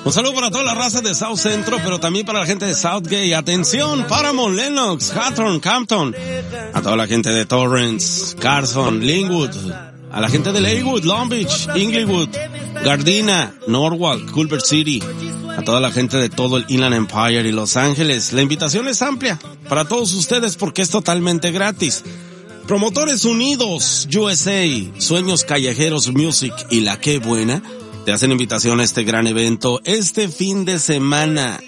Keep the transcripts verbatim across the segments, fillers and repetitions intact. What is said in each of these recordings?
Un saludo para toda la raza de South Centro, pero también para la gente de Southgate. Atención, Paramount, Lenox, Hawthorne, Campton. A toda la gente de Torrance, Carson, Linwood. A la gente de Leywood, Long Beach, Inglewood, Gardena, Norwalk, Culver City. A toda la gente de todo el Inland Empire y Los Ángeles. La invitación es amplia para todos ustedes porque es totalmente gratis. Promotores Unidos, U S A, Sueños Callejeros Music y La Qué Buena te hacen invitación a este gran evento este fin de semana.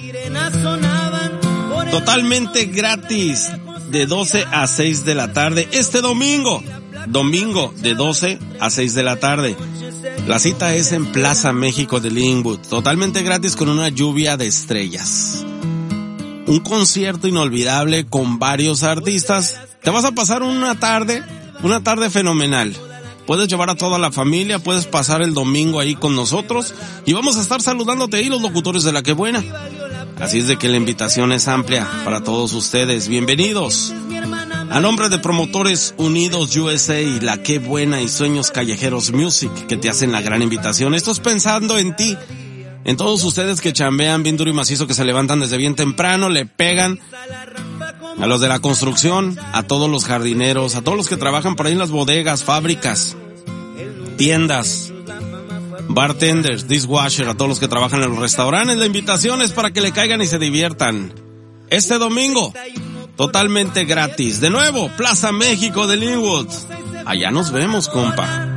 Totalmente gratis, de doce a seis de la tarde, este domingo. Domingo, de doce a seis de la tarde. La cita es en Plaza México de Linwood, totalmente gratis con una lluvia de estrellas. Un concierto inolvidable con varios artistas. Te vas a pasar una tarde, una tarde fenomenal. Puedes llevar a toda la familia, puedes pasar el domingo ahí con nosotros y vamos a estar saludándote ahí los locutores de La Qué Buena. Así es de que la invitación es amplia para todos ustedes. Bienvenidos. A nombre de Promotores Unidos U S A, La Qué Buena y Sueños Callejeros Music, que te hacen la gran invitación. Esto es pensando en ti, en todos ustedes que chambean bien duro y macizo, que se levantan desde bien temprano, le pegan a los de la construcción, a todos los jardineros, a todos los que trabajan por ahí en las bodegas, fábricas, tiendas, bartenders, dishwasher, a todos los que trabajan en los restaurantes. La invitación es para que le caigan y se diviertan. Este domingo, totalmente gratis. De nuevo, Plaza México de Linwood. Allá nos vemos, compa.